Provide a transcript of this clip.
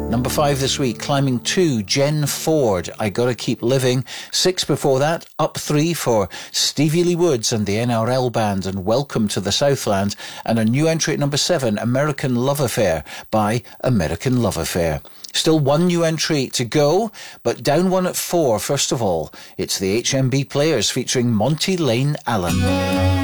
Number 5 this week, climbing 2, Jen Ford, I Gotta Keep Living. 6 before that, up 3 for Stevie Lee Woods and the NRL Band and Welcome to the Southland. And a new entry at number 7, American Love Affair by American Love Affair. Still one new entry to go, but down one at 4. First of all, it's the HMB Players featuring Monty Lane Allen.